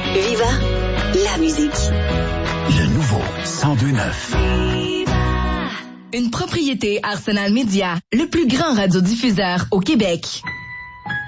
Viva la musique. Le nouveau 102.9. Une propriété Arsenal Media, le plus grand radiodiffuseur au Québec.